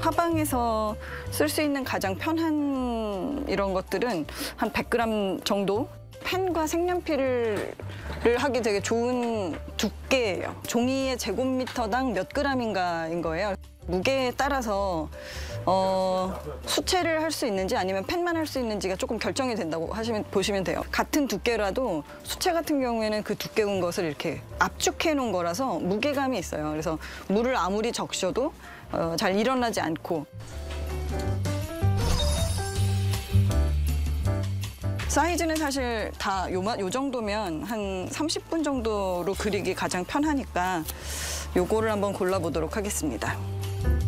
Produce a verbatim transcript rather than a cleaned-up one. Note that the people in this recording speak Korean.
화방에서 쓸 수 있는 가장 편한 이런 것들은 한 백 그램 정도? 펜과 색연필을 하기 되게 좋은 두께예요. 종이의 제곱미터당 몇 그램인가인 거예요. 무게에 따라서 어, 수채를 할 수 있는지 아니면 펜만 할 수 있는지가 조금 결정이 된다고 하시면 보시면 돼요. 같은 두께라도 수채 같은 경우에는 그 두께운 것을 이렇게 압축해 놓은 거라서 무게감이 있어요. 그래서 물을 아무리 적셔도 어, 잘 일어나지 않고. 사이즈는 사실 다 요, 요 정도면 한 삼십 분 정도로 그리기 가장 편하니까 요거를 한번 골라보도록 하겠습니다.